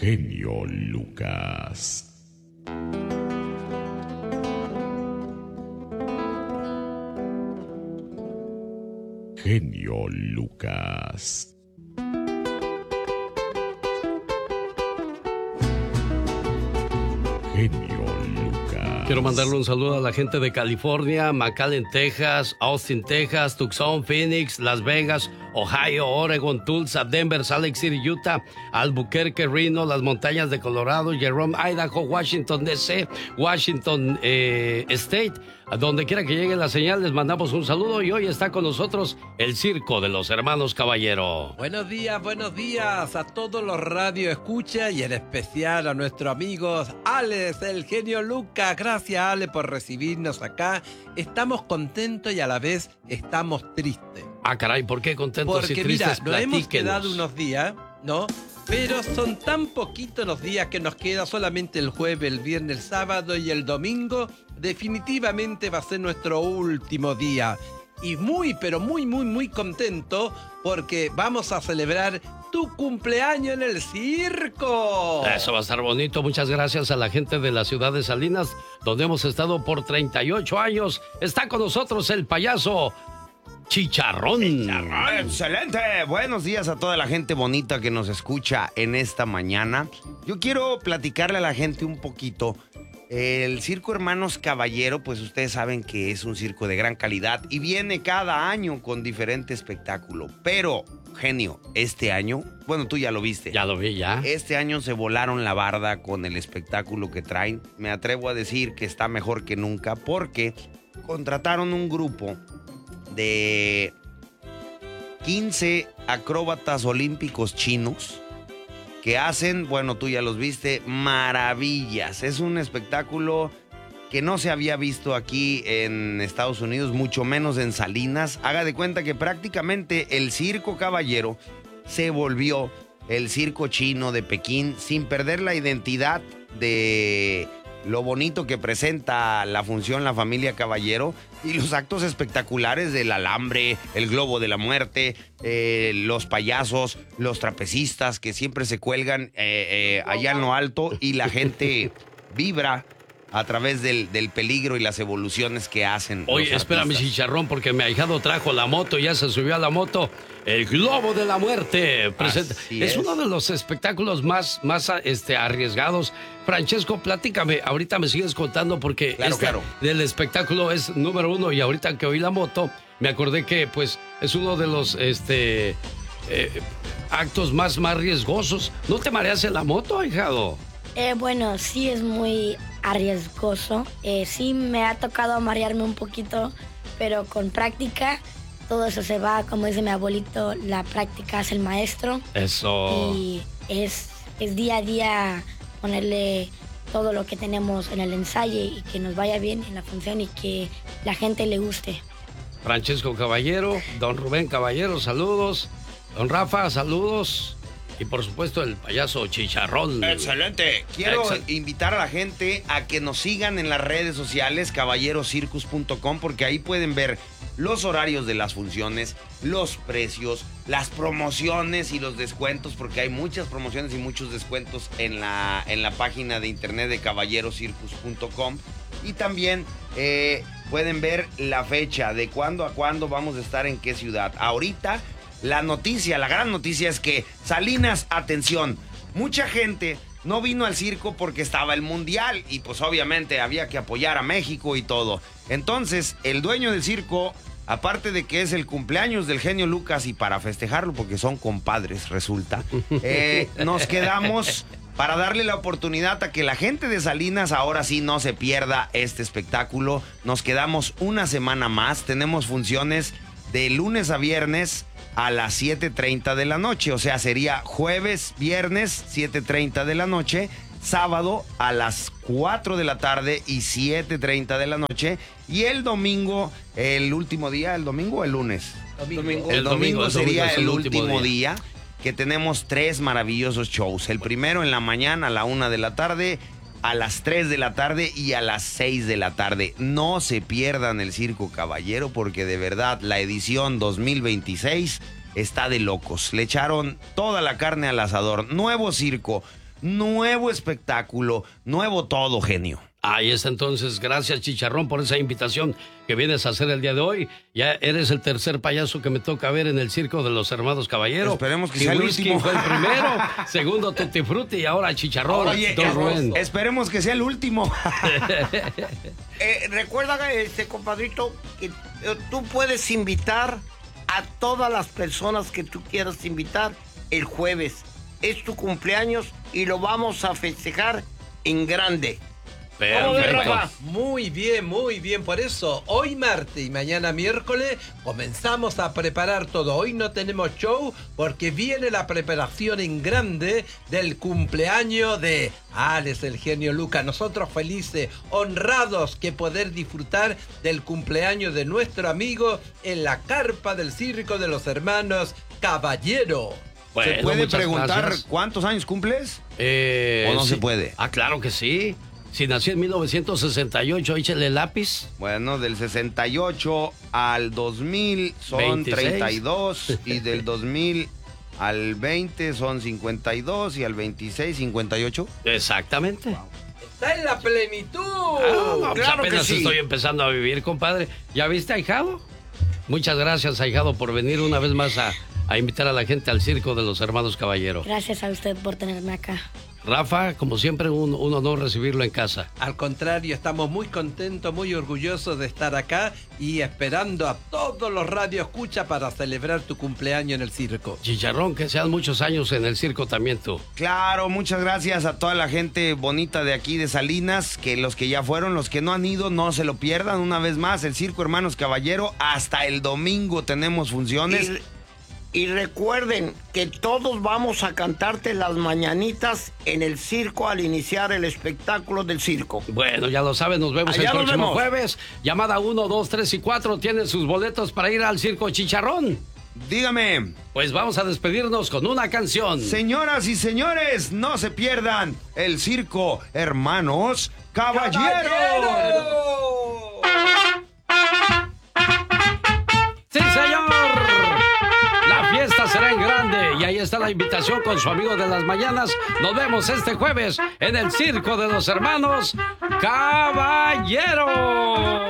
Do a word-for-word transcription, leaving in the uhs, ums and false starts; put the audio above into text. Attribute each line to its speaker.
Speaker 1: genio Lucas. Genio Lucas. Genio Lucas.
Speaker 2: Quiero mandarle un saludo a la gente de California, McAllen, Texas, Austin, Texas, Tucson, Phoenix, Las Vegas, Ohio, Oregon, Tulsa, Denver, Salt Lake City, Utah, Albuquerque, Reno, las montañas de Colorado, Jerome, Idaho, Washington, D C, Washington eh, State. A donde quiera que llegue la señal, les mandamos un saludo y hoy está con nosotros el Circo de los Hermanos Caballero.
Speaker 3: Buenos días, buenos días a todos los radio escucha y en especial a nuestros amigos Alex, el genio Lucas. Gracias, Ale, por recibirnos acá. Estamos contentos y a la vez estamos tristes.
Speaker 2: Ah, caray, ¿por qué contentos
Speaker 3: Porque,
Speaker 2: y tristes?
Speaker 3: Porque mira, nos hemos
Speaker 2: Platíquenos.
Speaker 3: quedado unos días, ¿no? Pero son tan poquitos los días que nos queda solamente el jueves, el viernes, el sábado y el domingo. Definitivamente va a ser nuestro último día. Y muy, pero muy, muy, muy contento porque vamos a celebrar tu cumpleaños en el circo.
Speaker 2: Eso va a estar bonito. Muchas gracias a la gente de la ciudad de Salinas, donde hemos estado por treinta y ocho años. Está con nosotros el payaso Chicharrón.
Speaker 4: Chicharrón. Excelente. Buenos días a toda la gente bonita que nos escucha en esta mañana. Yo quiero platicarle a la gente un poquito. El Circo Hermanos Caballero, pues ustedes saben que es un circo de gran calidad y viene cada año con diferente espectáculo. Pero, genio, este año, bueno, tú ya lo viste.
Speaker 2: Ya lo vi, ya.
Speaker 4: Este año se volaron la barda con el espectáculo que traen. Me atrevo a decir que está mejor que nunca porque contrataron un grupo de quince acróbatas olímpicos chinos que hacen, bueno, tú ya los viste, maravillas. Es un espectáculo que no se había visto aquí en Estados Unidos, mucho menos en Salinas. Haga de cuenta que prácticamente el Circo Caballero se volvió el circo chino de Pekín sin perder la identidad de lo bonito que presenta la función La Familia Caballero y los actos espectaculares del alambre, el globo de la muerte, eh, los payasos, los trapecistas que siempre se cuelgan eh, eh, allá en lo alto y la gente vibra a través del, del peligro y las evoluciones que hacen.
Speaker 2: Oye, espérame, Chicharrón, porque mi ahijado trajo la moto, ya se subió a la moto. El Globo de la Muerte presenta. Es. es uno de los espectáculos más, más este, arriesgados. Francesco, platícame, ahorita me sigues contando porque
Speaker 4: claro,
Speaker 2: este
Speaker 4: claro.
Speaker 2: del espectáculo es número uno y ahorita que oí la moto, me acordé que pues es uno de los este eh, actos más, más riesgosos. ¿No te mareas en la moto, ahijado?
Speaker 5: Eh, bueno, sí es muy arriesgoso. Eh, sí me ha tocado marearme un poquito, pero con práctica todo eso se va. Como dice mi abuelito, la práctica es el maestro.
Speaker 2: Eso.
Speaker 5: Y es, es día a día ponerle todo lo que tenemos en el ensayo y que nos vaya bien en la función y que la gente le guste.
Speaker 2: Francesco Caballero, don Rubén Caballero, saludos. Don Rafa, saludos. Y por supuesto el payaso Chicharrón.
Speaker 4: Excelente. Quiero
Speaker 2: Excel-
Speaker 4: invitar a la gente a que nos sigan en las redes sociales caballerocircus punto com porque ahí pueden ver los horarios de las funciones, los precios, las promociones y los descuentos, porque hay muchas promociones y muchos descuentos en la, en la página de internet de caballerocircus punto com. Y también eh, pueden ver la fecha de cuándo a cuándo vamos a estar en qué ciudad. Ahorita la noticia, la gran noticia es que Salinas, atención, mucha gente no vino al circo porque estaba el mundial y pues obviamente había que apoyar a México y todo. Entonces, el dueño del circo, aparte de que es el cumpleaños del genio Lucas y para festejarlo porque son compadres, resulta, eh, nos quedamos para darle la oportunidad a que la gente de Salinas ahora sí no se pierda este espectáculo. Nos quedamos una semana más, tenemos funciones de lunes a viernes a las siete treinta de la noche, o sea, sería jueves, viernes, siete treinta de la noche, sábado a las cuatro de la tarde y siete treinta de la noche, y el domingo, el último día, ¿el domingo o el lunes?
Speaker 3: Domingo.
Speaker 4: El,
Speaker 2: El
Speaker 4: domingo,
Speaker 2: domingo, el
Speaker 4: sería
Speaker 2: domingo es
Speaker 4: el
Speaker 2: el
Speaker 4: último
Speaker 2: último
Speaker 4: día. día, que tenemos tres maravillosos shows. El primero en la mañana a la una de la tarde, a las tres de la tarde y a las seis de la tarde. No se pierdan el Circo Caballero porque de verdad la edición dos mil veintiséis está de locos. Le echaron toda la carne al asador. Nuevo circo, nuevo espectáculo, nuevo todo, genio.
Speaker 2: Ahí está entonces, gracias Chicharrón por esa invitación que vienes a hacer el día de hoy. Ya eres el tercer payaso que me toca ver en el circo de los hermanos Caballero.
Speaker 4: Esperemos que sea el
Speaker 2: Whisky
Speaker 4: último.
Speaker 2: fue el primero, segundo Tutti Frutti y ahora Chicharrón.
Speaker 4: Oye,
Speaker 2: Don
Speaker 4: eh,
Speaker 2: Rubén.
Speaker 4: esperemos que sea el último.
Speaker 6: Eh, recuerda, este compadrito, que eh, tú puedes invitar a todas las personas que tú quieras invitar el jueves. Es tu cumpleaños y lo vamos a festejar en grande. ¿Cómo ves,
Speaker 2: Perfecto.
Speaker 6: Rafa?
Speaker 3: Muy bien, muy bien. Por eso, hoy martes y mañana miércoles comenzamos a preparar todo. Hoy no tenemos show porque viene la preparación en grande del cumpleaños de Alex, el genio Lucas. Nosotros felices, honrados que poder disfrutar del cumpleaños de nuestro amigo en la carpa del circo de los hermanos Caballero.
Speaker 2: Bueno,
Speaker 4: ¿Se puede
Speaker 2: muchas
Speaker 4: preguntar
Speaker 2: gracias.
Speaker 4: cuántos años cumples?
Speaker 2: Eh,
Speaker 4: ¿O no
Speaker 2: sí.
Speaker 4: se puede?
Speaker 2: Ah, claro que sí. Si nació en mil novecientos sesenta y ocho, échale lápiz.
Speaker 4: Bueno, del sesenta y ocho al dos mil son
Speaker 2: veintiséis.
Speaker 4: treinta y dos y del dos mil al veinte son cincuenta y dos y al veintiséis cincuenta y ocho.
Speaker 2: Exactamente.
Speaker 3: Está en la plenitud.
Speaker 2: Ah, no, pues
Speaker 6: claro que
Speaker 2: apenas
Speaker 6: sí.
Speaker 2: estoy empezando a vivir, compadre. ¿Ya viste, ahijado? Muchas gracias, ahijado, por venir una vez más a, a invitar a la gente al circo de los hermanos Caballero.
Speaker 5: Gracias a usted por tenerme acá.
Speaker 2: Rafa, como siempre, un, un honor recibirlo en casa.
Speaker 3: Al contrario, estamos muy contentos, muy orgullosos de estar acá y esperando a todos los radioescuchas para celebrar tu cumpleaños en el circo.
Speaker 2: Chicharrón, que sean muchos años en el circo también tú.
Speaker 4: Claro, muchas gracias a toda la gente bonita de aquí de Salinas, que los que ya fueron, los que no han ido, no se lo pierdan. Una vez más, el Circo Hermanos Caballero, hasta el domingo tenemos funciones.
Speaker 6: Y, y recuerden que todos vamos a cantarte las mañanitas en el circo al iniciar el espectáculo del circo.
Speaker 2: Bueno, ya lo saben, nos vemos
Speaker 6: Allá
Speaker 2: el
Speaker 6: nos
Speaker 2: próximo
Speaker 6: vemos.
Speaker 2: jueves. Llamada uno, dos, tres y cuatro, tienen sus boletos para ir al circo Chicharrón.
Speaker 4: Dígame,
Speaker 2: Pues vamos a despedirnos con una canción.
Speaker 4: señoras y señores, no se pierdan el Circo Hermanos Caballero.
Speaker 2: ¡Sí, señor! La fiesta será en grande y ahí está la invitación con su amigo de las mañanas. Nos vemos este jueves en el Circo de los Hermanos Caballero.